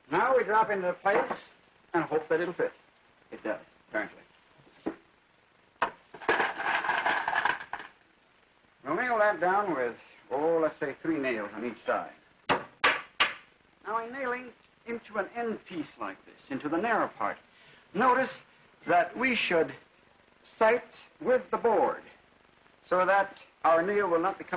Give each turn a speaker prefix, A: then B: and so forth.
A: Now we drop into place and hope that it'll fit. It does, apparently. We'll nail that down with, let's say 3 nails on each side. Now, in nailing into an end piece like this, into the narrow part, notice that we should sight with the board so that our nail will not become